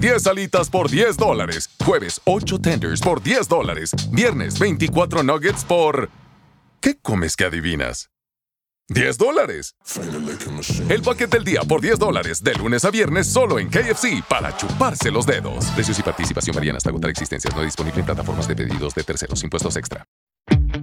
10 alitas por $10. Jueves, 8 tenders por $10. Viernes, 24 nuggets por... ¿Qué comes que adivinas? $10. El paquete del día por $10. De lunes a viernes solo en KFC para chuparse los dedos. Precios y participación varían hasta agotar existencias. No disponible en plataformas de pedidos de terceros. Impuestos extra.